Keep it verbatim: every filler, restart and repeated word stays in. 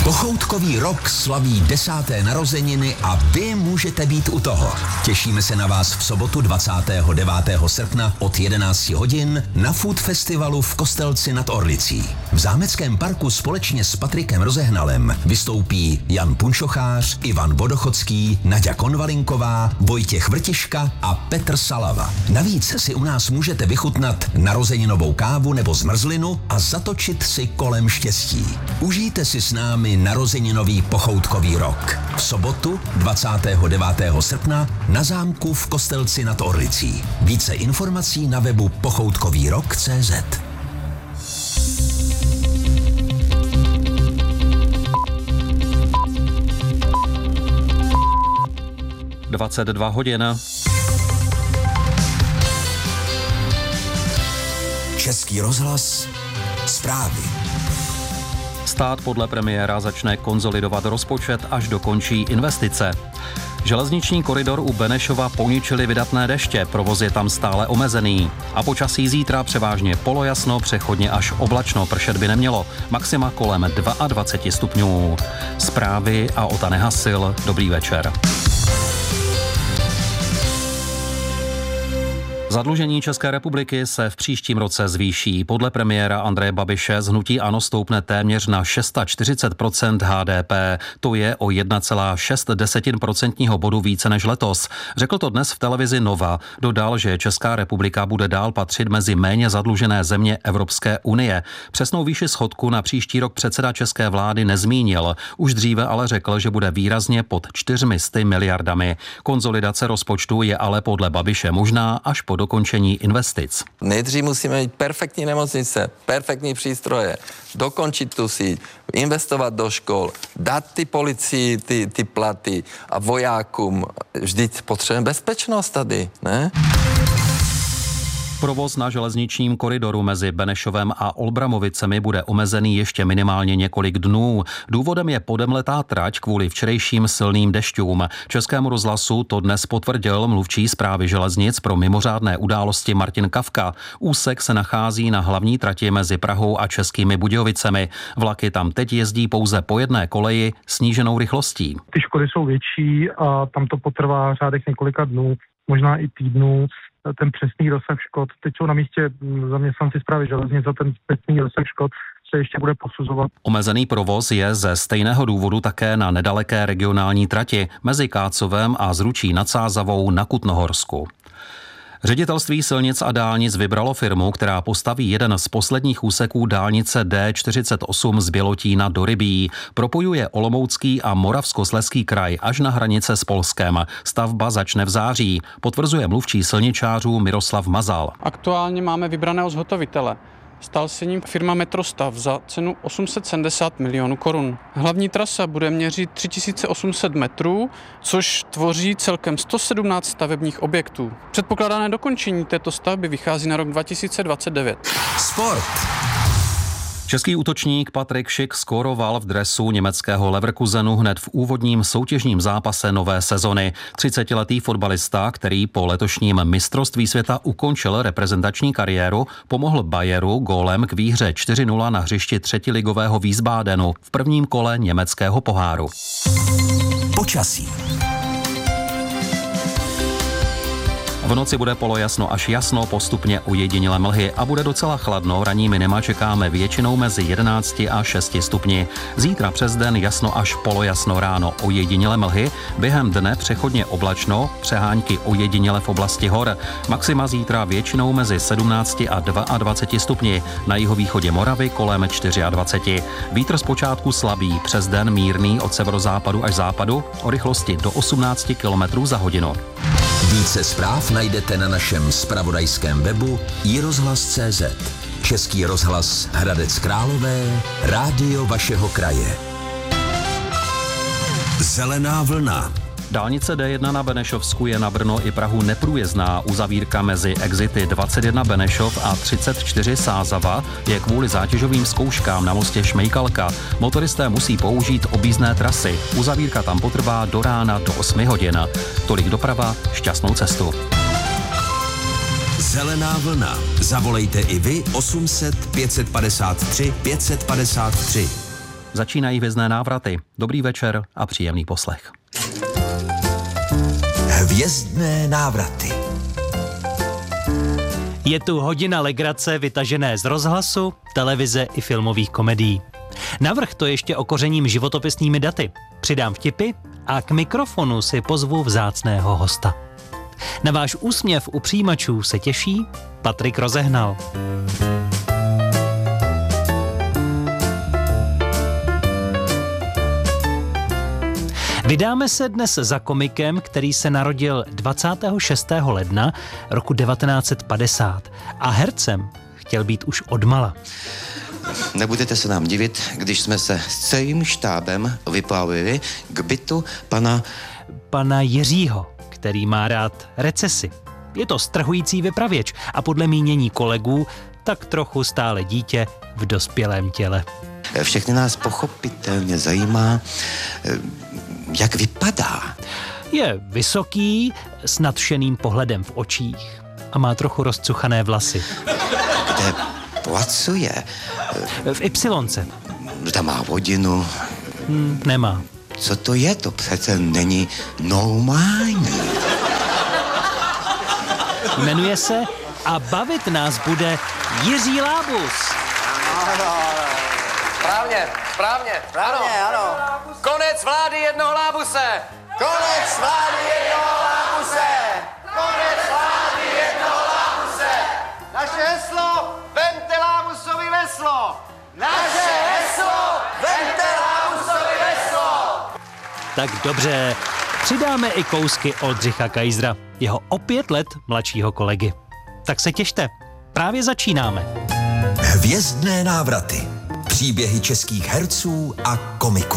Pochoutkový rok slaví desáté narozeniny a vy můžete být u toho. Těšíme se na vás v sobotu dvacátého devátého srpna od jedenácti hodin na Food Festivalu v Kostelci nad Orlicí. V Zámeckém parku společně s Patrikem Rozehnalem vystoupí Jan Punčochář, Ivan Vodochodský, Naďa Konvalinková, Vojtěch Vrtiška a Petr Salava. Navíc si u nás můžete vychutnat narozeninovou kávu nebo zmrzlinu a zatočit si kolem štěstí. Užijte si s námi narozeninový pochoutkový rok. V sobotu dvacátého devátého srpna na zámku v Kostelci nad Orlicí. Více informací na webu pochoutkový rok tečka cé zet. dvacet dva hodin. Český rozhlas, zprávy. Stát podle premiéra začne konsolidovat rozpočet, až dokončí investice. Železniční koridor u Benešova poničily vydatné deště, provoz je tam stále omezený. A počasí zítra převážně polojasno, přechodně až oblačno, pršet by nemělo. Maxima kolem dvacet dva stupňů. Zprávy a Ota Nehasil. Dobrý večer. Zadlužení České republiky se v příštím roce zvýší. Podle premiéra Andreje Babiše z hnutí ANO stoupne téměř na čtyřicet šest procent há dé pé. To je o jedna celá šest procentního bodu více než letos. Řekl to dnes v televizi Nova. Dodal, že Česká republika bude dál patřit mezi méně zadlužené země Evropské unie. Přesnou výši schodku na příští rok předseda české vlády nezmínil. Už dříve ale řekl, že bude výrazně pod čtyřmi sty miliardami. Konsolidace rozpočtu je ale podle Babiše možná až po dokončení investic. Nejdřív musíme mít perfektní nemocnice, perfektní přístroje, dokončit tu síť, investovat do škol, dát ty policii ty, ty platy a vojákům. Vždyť potřebujeme bezpečnost tady, ne? Provoz na železničním koridoru mezi Benešovem a Olbramovicemi bude omezený ještě minimálně několik dnů. Důvodem je podemletá trať kvůli včerejším silným dešťům. Českému rozhlasu to dnes potvrdil mluvčí správy železnic pro mimořádné události Martin Kafka. Úsek se nachází na hlavní trati mezi Prahou a Českými Budějovicemi. Vlaky tam teď jezdí pouze po jedné koleji sníženou rychlostí. Ty škody jsou větší a tam to potrvá řádech několika dnů, možná i týdnů. Ten přesný rozsah škod. Teď jsou na místě zaměstnanci správy železnic a ten přesný rozsah škod se ještě bude posuzovat. Omezený provoz je ze stejného důvodu také na nedaleké regionální trati mezi Kácovem a Zručí nad Sázavou na Kutnohorsku. Ředitelství silnic a dálnic vybralo firmu, která postaví jeden z posledních úseků dálnice D čtyřicet osm z Bělotína do Rybí. Propojuje Olomoucký a Moravskoslezský kraj až na hranice s Polskem. Stavba začne v září, potvrzuje mluvčí silničářů Miroslav Mazal. Aktuálně máme vybraného zhotovitele. Stal se ním firma Metrostav za cenu osm set sedmdesát milionů korun. Hlavní trasa bude měřit tři tisíce osm set metrů, což tvoří celkem sto sedmnáct stavebních objektů. Předpokládané dokončení této stavby vychází na rok dva tisíce dvacet devět. Sport. Český útočník Patrik Schick skóroval v dresu německého Leverkusenu hned v úvodním soutěžním zápase nové sezony. třicetiletý fotbalista, který po letošním mistrovství světa ukončil reprezentační kariéru, pomohl Bayeru gólem k výhře čtyři nula na hřišti třetiligového Wiesbadenu v prvním kole německého poháru. Počasí. V noci bude polojasno až jasno, postupně ojedinělé mlhy a bude docela chladno. Ranní minima čekáme většinou mezi jedenácti a šesti stupni. Zítra přes den jasno až polojasno, ráno ojedinělé mlhy, během dne přechodně oblačno, přehánky ojedinělé v oblasti hor. Maxima zítra většinou mezi sedmnácti a dvaceti dvěma stupni, na jihovýchodě Moravy kolem dvaceti čtyř. Vítr zpočátku slabý, přes den mírný od severozápadu až západu, o rychlosti do osmnácti kilometrů za hodinu. Více zpráv najdete na našem zpravodajském webu i rozhlas tečka cé zet. Český rozhlas Hradec Králové, rádio vašeho kraje. Zelená vlna. Dálnice D jedna na Benešovsku je na Brno i Prahu neprůjezdná. Uzavírka mezi exity dvacet jedna Benešov a třicet čtyři Sázava je kvůli zátěžovým zkouškám na mostě Šmejkalka. Motoristé musí použít objízdné trasy. Uzavírka tam potrvá do rána do osmi hodin. Tolik doprava, šťastnou cestu. Zelená vlna. Zavolejte i vy osm set pět set padesát tři pět set padesát tři. Začínají Hvězdné návraty. Dobrý večer a příjemný poslech. Hvězdné návraty. Je tu hodina legrace vytažené z rozhlasu, televize i filmových komedií. Navrch to ještě okořením životopisnými daty. Přidám vtipy a k mikrofonu si pozvu vzácného hosta. Na váš úsměv u přijímačů se těší Patrik Rozehnal. Vydáme se dnes za komikem, který se narodil dvacátého šestého ledna roku devatenáct set padesát a hercem chtěl být už odmala. Nebudete se nám divit, když jsme se s celým štábem vyplavili k bytu pana... Pana Jiřího, který má rád recesi. Je to strhující vypravěč a podle mínění kolegů tak trochu stále dítě v dospělém těle. Všechny nás pochopitelně zajímá, jak vypadá. Je vysoký, s nadšeným pohledem v očích a má trochu rozcuchané vlasy. Kde pracuje? V Ypsilonce. Tam má hodinu. Hmm, nemá. Co to je? To přece není normální. Jmenuje se a bavit nás bude Jiří Lábus. Správně, správně, správně, ano. ano. Konec vlády jednoho Lábuse. Konec vlády jednoho Lábuse. Konec vlády jednoho Lábuse. Naše heslo, vemte Lábusovi veslo. Naše heslo, vemte Lábusovi veslo. Tak dobře, přidáme i kousky Oldřicha Kajzra, jeho o pět let mladšího kolegy. Tak se těšte, právě začínáme. Hvězdné návraty. Příběhy českých herců a komiků.